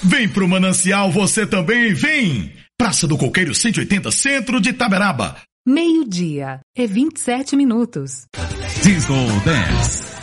Vem pro Manancial você também, vem! Praça do Coqueiro 180, centro de Itaberaba. 12:27. Disco Dance.